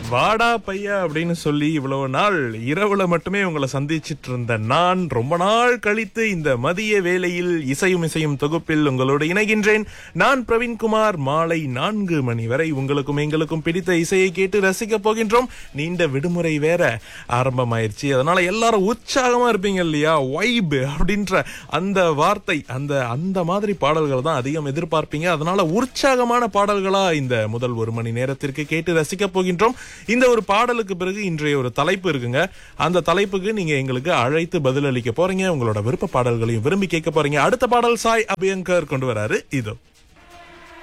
வாடா பையா அப்படின்னு சொல்லி இவ்வளவு நாள் இரவுல மட்டுமே உங்களை சந்திச்சிட்டு இருந்த நான் ரொம்ப நாள் கழித்து இந்த மதிய வேளையில் இசையும் தொகுப்பில் உங்களோடு இணைகின்றேன். நான் பிரவீன்குமார். மாலை 4 மணி வரை உங்களுக்கும் எங்களுக்கும் பிடித்த இசையை கேட்டு ரசிக்க போகின்றோம். நீண்ட விடுமுறை வேற ஆரம்பமாயிருச்சு. அதனால எல்லாரும் உற்சாகமா இருப்பீங்க இல்லையா? வைப் அப்படின்ற அந்த வார்த்தை, அந்த மாதிரி பாடல்கள் தான் அதிகம் எதிர்பார்ப்பீங்க. அதனால உற்சாகமான பாடல்களா இந்த முதல் 1 மணி நேரத்திற்கு கேட்டு ரசிக்க போகின்றோம். இந்த ஒரு பாடலுக்கு பிறகு இன்றைய ஒரு தலைப்பு இருக்குங்க. அந்த தலைப்புக்கு நீங்க எங்களுக்கு அழைத்து பதிலளிக்க போறீங்க. உங்களோட விருப்ப பாடல்களையும் விரும்பி கேட்க போறீங்க. அடுத்த பாடல் சாய் அபியங்கர் கொண்டு வராரு. இதோ